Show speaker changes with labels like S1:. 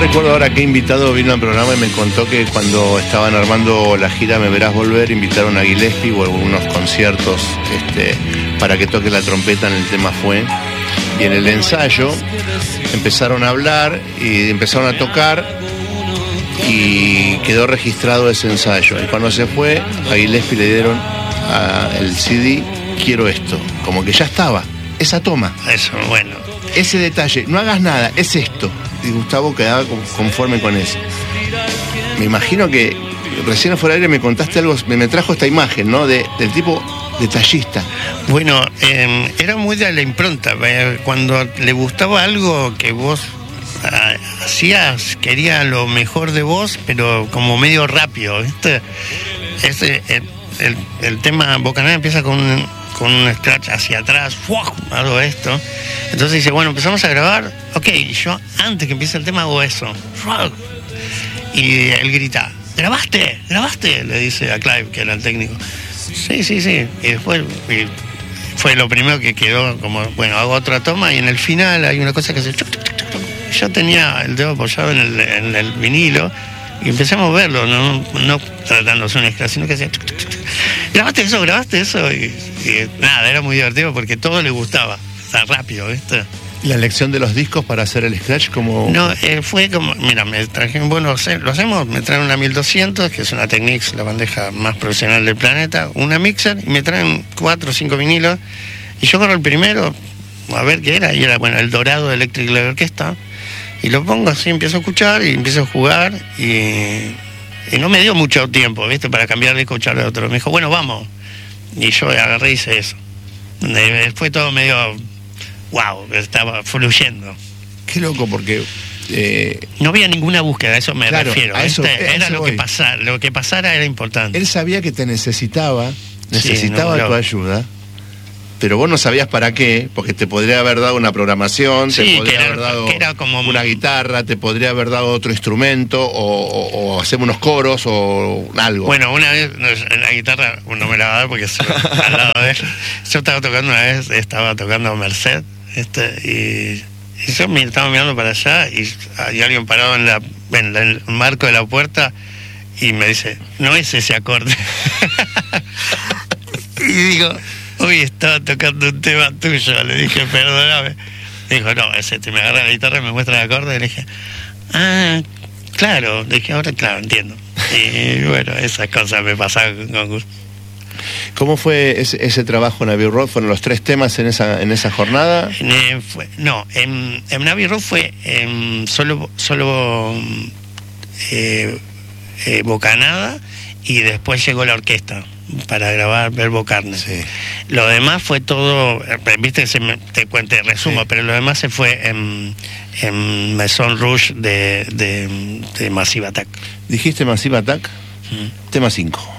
S1: recuerdo ahora qué invitado vino al programa y me contó que cuando estaban armando la gira Me Verás Volver, invitaron a Gillespie o algunos conciertos para que toque la trompeta en el tema Fue. Y en el ensayo empezaron a hablar y empezaron a tocar y quedó registrado ese ensayo. Y cuando se fue, a Gillespie le dieron el CD Quiero Esto. Como que ya estaba, esa toma.
S2: Eso, bueno.
S1: Ese detalle, no hagas nada, es esto. Y Gustavo quedaba conforme con eso. Me imagino que recién afuera del aire me contaste algo, me trajo esta imagen, ¿no? Del tipo detallista.
S2: Bueno, era muy de la impronta. Cuando le gustaba algo que vos hacías, quería lo mejor de vos, pero como medio rápido, ¿viste? El tema Bocanada empieza con un scratch hacia atrás, hago esto. Entonces dice, bueno, empezamos a grabar. Ok, yo antes que empiece el tema hago eso. Y él grita, ¿grabaste? Le dice a Clive, que era el técnico. Sí. Y después fue lo primero que quedó, como, bueno, hago otra toma y en el final hay una cosa que hace... Yo tenía el dedo apoyado en el vinilo y empecé a moverlo, no tratándose un scratch, sino que hacía... ¿Grabaste eso? Y nada, era muy divertido porque todo le gustaba. Está rápido, ¿viste?
S1: ¿La elección de los discos para hacer el scratch como...?
S2: No, fue como... Mira, me traje... Bueno, lo hacemos, me traen una 1200, que es una Technics, la bandeja más profesional del planeta, una mixer, y me traen 4 o 5 vinilos, y yo agarro el primero, a ver qué era, y era, bueno, el Dorado de Electric Light Orchestra, y lo pongo así, empiezo a escuchar, y empiezo a jugar, y no me dio mucho tiempo, ¿viste? Para cambiar de escuchar de otro. Me dijo, bueno, vamos. Y yo agarré y hice eso. Fue todo medio... wow, estaba fluyendo.
S1: Qué loco, porque...
S2: no había ninguna búsqueda, a eso me refiero.
S1: A eso,
S2: era lo que pasara era importante.
S1: Él sabía que te necesitaba
S2: sí,
S1: tu ayuda, pero vos no sabías para qué, porque te podría haber dado una programación,
S2: sí,
S1: te podría haber dado
S2: como
S1: una guitarra, te podría haber dado otro instrumento, o hacer unos coros, o algo.
S2: Bueno, una vez, la guitarra no me la va a dar porque al lado de él. Yo estaba tocando Merced, y yo me estaba mirando para allá, y hay alguien parado en el marco de la puerta, y me dice, no es ese acorde. Y digo, uy, estaba tocando un tema tuyo. Le dije, perdóname. Dijo, no, es este. Me agarra la guitarra y me muestra el acorde. Y le dije, claro. Le dije, ahora claro, entiendo. Y bueno, esas cosas me pasaban con gusto.
S1: ¿Cómo fue ese trabajo en Abbey Road? ¿Fueron los 3 temas en esa jornada?
S2: En Abbey Road fue solo Bocanada, y después llegó la orquesta para grabar Verbo Carne. Sí. Lo demás fue todo, viste, te resumo, sí. Pero lo demás se fue en Maison Rouge de Massive Attack.
S1: ¿Dijiste Massive Attack? Tema 5.